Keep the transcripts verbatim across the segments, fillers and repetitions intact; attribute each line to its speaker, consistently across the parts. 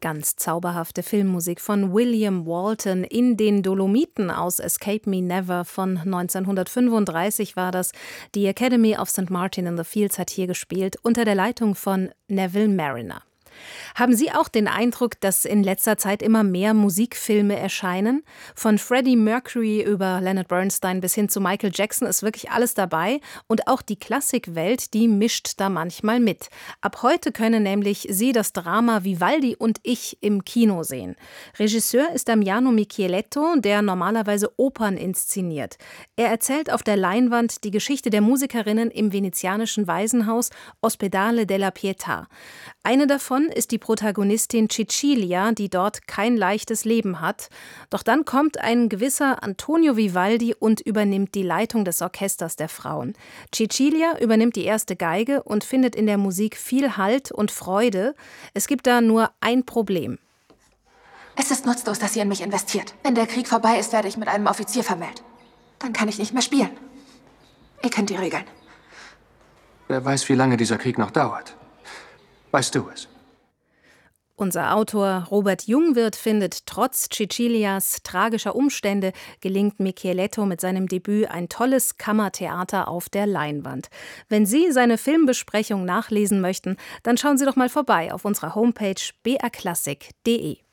Speaker 1: Ganz zauberhafte Filmmusik von William Walton in den Dolomiten aus Escape Me Never von neunzehnhundertfünfunddreißig war das. Die Academy of Saint Martin in the Fields hat hier gespielt, unter der Leitung von Neville Marriner. Haben Sie auch den Eindruck, dass in letzter Zeit immer mehr Musikfilme erscheinen? Von Freddie Mercury über Leonard Bernstein bis hin zu Michael Jackson ist wirklich alles dabei. Und auch die Klassikwelt, die mischt da manchmal mit. Ab heute können nämlich Sie das Drama Vivaldi und ich im Kino sehen. Regisseur ist Damiano Micheletto, der normalerweise Opern inszeniert. Er erzählt auf der Leinwand die Geschichte der Musikerinnen im venezianischen Waisenhaus Ospedale della Pietà. Eine davon ist die Protagonistin Cecilia, die dort kein leichtes Leben hat. Doch dann kommt ein gewisser Antonio Vivaldi und übernimmt die Leitung des Orchesters der Frauen. Cecilia übernimmt die erste Geige und findet in der Musik viel Halt und Freude. Es gibt da nur ein Problem.
Speaker 2: Es ist nutzlos, dass ihr in mich investiert. Wenn der Krieg vorbei ist, werde ich mit einem Offizier vermählt. Dann kann ich nicht mehr spielen. Ihr kennt die Regeln.
Speaker 3: Wer weiß, wie lange dieser Krieg noch dauert. Weißt du es?
Speaker 1: Unser Autor Robert Jungwirth findet, trotz Cecilias tragischer Umstände gelingt Micheletto mit seinem Debüt ein tolles Kammertheater auf der Leinwand. Wenn Sie seine Filmbesprechung nachlesen möchten, dann schauen Sie doch mal vorbei auf unserer Homepage b r klassik punkt d e.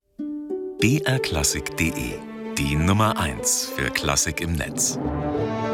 Speaker 4: b r klassik punkt d e, die Nummer eins für Klassik im Netz.